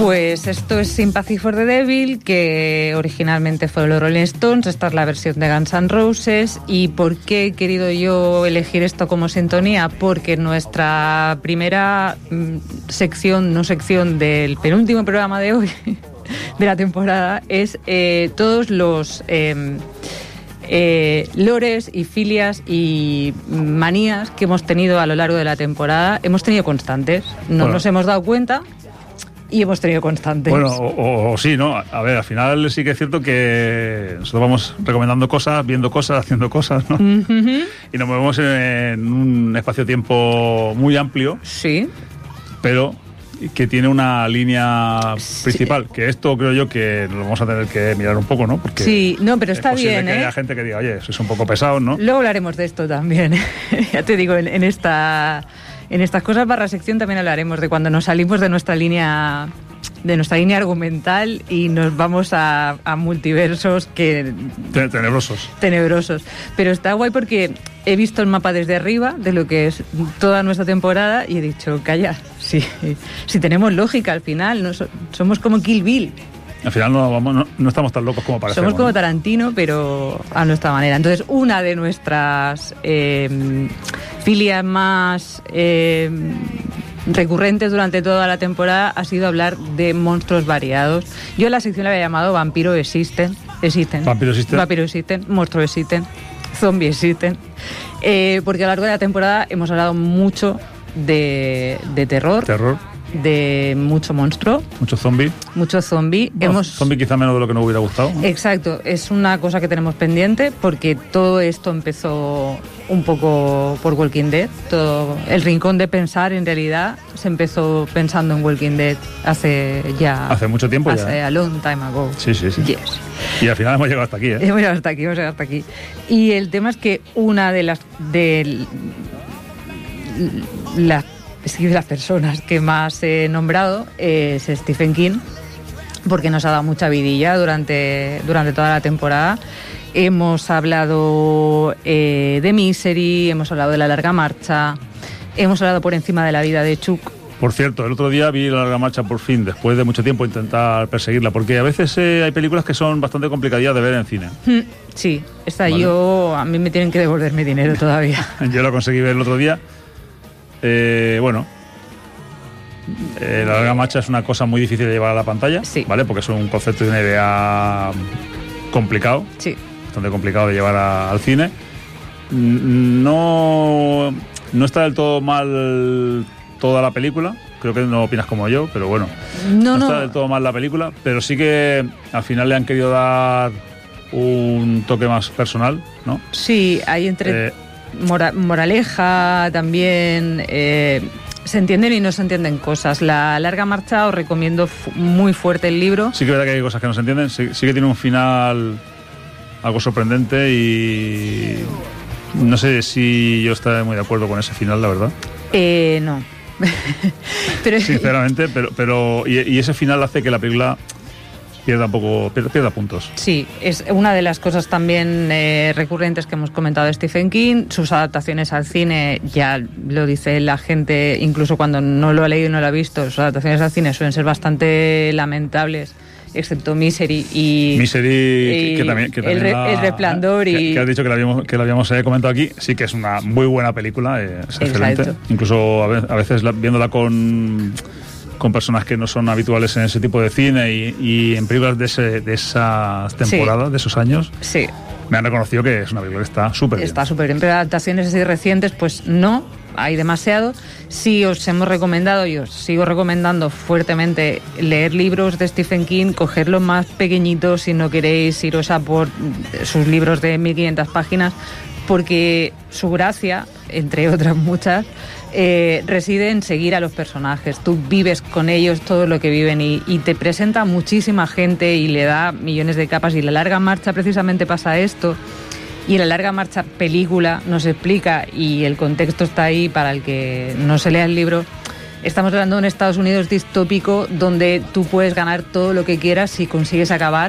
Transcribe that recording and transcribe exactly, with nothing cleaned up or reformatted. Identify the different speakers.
Speaker 1: Pues esto es Sympathy for the Devil, que originalmente fue los Rolling Stones. Esta es la versión de Guns N' Roses. ¿Y por qué he querido yo elegir esto como sintonía? Porque nuestra primera mmm, sección, no sección, del penúltimo programa de hoy, de la temporada, es eh, todos los eh, eh, lores y filias y manías que hemos tenido a lo largo de la temporada. Hemos tenido constantes, no bueno. nos hemos dado cuenta. Y hemos tenido constantes.
Speaker 2: Bueno, o, o, o sí, ¿no? A ver, al final sí que es cierto que nosotros vamos recomendando cosas, viendo cosas, haciendo cosas, ¿no? Uh-huh. Y nos movemos en, en un espacio-tiempo muy amplio.
Speaker 1: Sí.
Speaker 2: Pero que tiene una línea principal, sí. Que esto creo yo que lo vamos a tener que mirar un poco, ¿no? Porque
Speaker 1: sí, no, pero está
Speaker 2: es posible
Speaker 1: bien,
Speaker 2: que
Speaker 1: ¿eh?
Speaker 2: haya gente que diga, oye, sois un poco pesados, ¿no?
Speaker 1: Luego hablaremos de esto también. Ya te digo, en, en esta... En estas cosas barra sección también hablaremos de cuando nos salimos de nuestra línea de nuestra línea argumental y nos vamos a, a multiversos que
Speaker 2: tenebrosos.
Speaker 1: Tenebrosos. Pero está guay porque he visto el mapa desde arriba de lo que es toda nuestra temporada y he dicho, calla, si, si tenemos lógica al final, no, somos como Kill Bill.
Speaker 2: Al final no, vamos, no, no estamos tan locos como parecemos.
Speaker 1: Somos como
Speaker 2: ¿no?
Speaker 1: Tarantino, pero a nuestra manera. Entonces, una de nuestras eh, filias más eh, recurrentes durante toda la temporada ha sido hablar de monstruos variados. Yo la sección la había llamado Vampiro Existen. Existen.
Speaker 2: Vampiro Existen.
Speaker 1: Vampiro Existen. Monstruos Existen. Zombies Existen. Eh, porque a lo largo de la temporada hemos hablado mucho de, de terror.
Speaker 2: Terror.
Speaker 1: De mucho monstruo.
Speaker 2: Mucho zombie.
Speaker 1: Mucho zombie.
Speaker 2: Bueno,
Speaker 1: Hemos...
Speaker 2: Zombie quizá menos de lo que nos hubiera gustado.
Speaker 1: Exacto. Es una cosa que tenemos pendiente porque todo esto empezó un poco por Walking Dead. Todo el rincón de pensar, en realidad, se empezó pensando en Walking Dead hace ya...
Speaker 2: Hace mucho tiempo
Speaker 1: hace
Speaker 2: ya.
Speaker 1: Hace a long time ago.
Speaker 2: Sí, sí, sí.
Speaker 1: Yes.
Speaker 2: Y al final hemos llegado hasta aquí, ¿eh?
Speaker 1: Hemos llegado hasta aquí, hemos llegado hasta aquí. Y el tema es que una de las... de las Sí, de las personas que más he nombrado es Stephen King, porque nos ha dado mucha vidilla durante, durante toda la temporada. Hemos hablado eh, de Misery, hemos hablado de La Larga Marcha, hemos hablado por encima de la vida de Chuck.
Speaker 2: Por cierto, el otro día vi La Larga Marcha por fin, después de mucho tiempo intentar perseguirla, porque a veces eh, hay películas que son bastante complicadas de ver en cine.
Speaker 1: Sí, esta
Speaker 2: ¿Vale?
Speaker 1: yo, a mí me tienen que devolver mi dinero todavía.
Speaker 2: Yo lo conseguí ver el otro día. Eh, bueno, eh, La Larga Marcha es una cosa muy difícil de llevar a la pantalla,
Speaker 1: sí.
Speaker 2: ¿Vale? Porque es un concepto y una idea complicado,
Speaker 1: sí.
Speaker 2: Bastante complicado de llevar a, al cine. No, no está del todo mal toda la película, creo que no opinas como yo, pero bueno,
Speaker 1: no,
Speaker 2: no, no está
Speaker 1: no.
Speaker 2: del todo mal la película, pero sí que al final le han querido dar un toque más personal, ¿no?
Speaker 1: Sí, hay entre...
Speaker 2: Eh,
Speaker 1: Mora, moraleja también, eh, se entienden y no se entienden cosas. La Larga Marcha os recomiendo fu- muy fuerte el libro.
Speaker 2: Sí que es verdad que hay cosas que no se entienden, sí, sí que tiene un final algo sorprendente y no sé si yo estoy muy de acuerdo con ese final, la verdad.
Speaker 1: Eh, no. pero,
Speaker 2: Sinceramente, pero, pero y, y ese final hace que la película pierda un poco, pierda, pierda puntos.
Speaker 1: Sí, es una de las cosas también eh, recurrentes que hemos comentado de Stephen King. Sus adaptaciones al cine, ya lo dice la gente, incluso cuando no lo ha leído y no lo ha visto, sus adaptaciones al cine suelen ser bastante lamentables, excepto Misery y...
Speaker 2: Misery,
Speaker 1: y
Speaker 2: que también... Que también
Speaker 1: el, re,
Speaker 2: la,
Speaker 1: el Resplandor y...
Speaker 2: Que, que has dicho que la habíamos, que la habíamos eh, comentado aquí, sí que es una muy buena película, eh, es
Speaker 1: Exacto.
Speaker 2: excelente. Incluso a veces, a veces la, viéndola con... con personas que no son habituales en ese tipo de cine y, y en películas de, ese, de esas temporadas, sí. De esos años,
Speaker 1: sí.
Speaker 2: Me han reconocido que es una película que está súper bien.
Speaker 1: Está súper bien, pero adaptaciones así recientes, pues no, hay demasiado. Sí os hemos recomendado y os sigo recomendando fuertemente leer libros de Stephen King, cogerlos más pequeñitos si no queréis iros a por sus libros de mil quinientas páginas, porque su gracia, entre otras muchas, eh, reside en seguir a los personajes. Tú vives con ellos todo lo que viven y, y te presenta muchísima gente y le da millones de capas. Y La Larga Marcha precisamente pasa esto. Y en La Larga Marcha película nos explica, y el contexto está ahí para el que no se lea el libro. Estamos hablando de un Estados Unidos distópico donde tú puedes ganar todo lo que quieras si consigues acabar